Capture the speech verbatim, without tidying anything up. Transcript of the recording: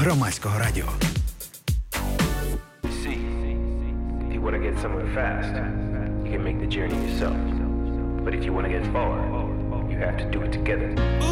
Громадського радіо. See, if you want to get somewhere fast, you can make the journey yourself. But if you want to get far, you have to do it together.